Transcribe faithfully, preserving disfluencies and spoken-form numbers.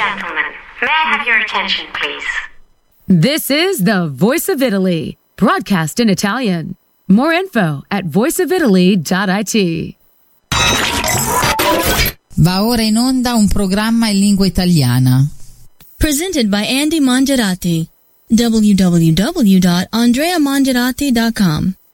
gentlemen, may I have your attention, please? This is the Voice of Italy, broadcast in Italian. More info at voice of italy dot it. Va ora in onda un programma in lingua italiana. Presented by Andy Mangiarati. w w w dot andrea mangiarati dot com